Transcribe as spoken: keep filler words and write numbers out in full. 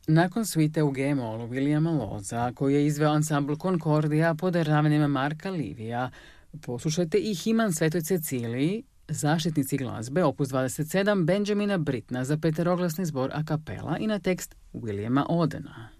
Nakon svite u G-molu Williama Loza, koju je izveo ansambl Concordia pod ravnjem Marka Livija, poslušajte i Himan Svetoj Ceciliji, Zaštitnici glazbe, opus dvadeset sedam, Benjamina Brittna za peteroglasni zbor a capella i na tekst Williama Odena.